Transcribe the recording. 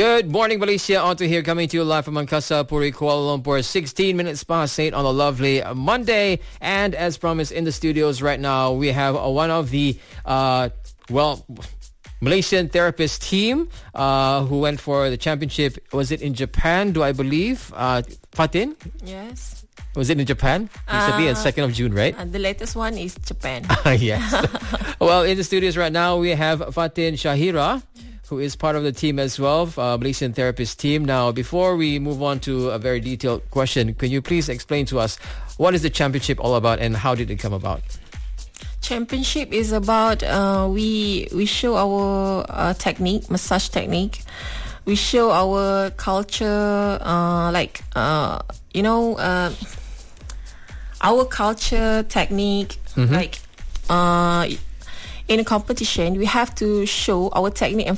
Good morning, Malaysia. Onto here, coming to you live from Angkasa Puri, Kuala Lumpur. 16 minutes past 8 on a lovely Monday. And as promised, in the studios right now, we have one of the, Malaysian therapist team who went for the championship. Was it in Japan, do I believe? Fatin? Yes. Was it in Japan? Recently, on 2nd of June, right? The latest one is Japan. Yes. Well, in the studios right now, we have Fatin Shahira, who is part of the team as well, Malaysian therapist team. Now, before we move on to a very detailed question, can you please explain to us what is the championship all about and how did it come about? Championship is about we show our technique, massage technique. We show our culture, our culture technique. In a competition, we have to show our technique and